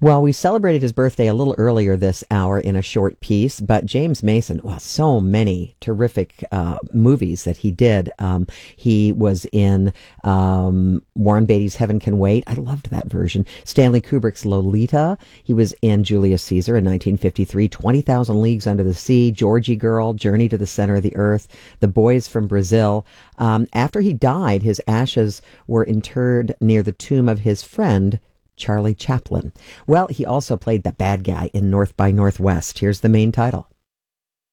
Well, we celebrated his birthday a little earlier this hour in a short piece, but James Mason, well, so many terrific movies that he did. He was in Warren Beatty's Heaven Can Wait. I loved that version. Stanley Kubrick's Lolita. He was in Julius Caesar in 1953, 20,000 Leagues Under the Sea, Georgie Girl, Journey to the Center of the Earth, The Boys from Brazil. After he died, his ashes were interred near the tomb of his friend, Charlie Chaplin. Well, he also played the bad guy in North by Northwest. Here's the main title.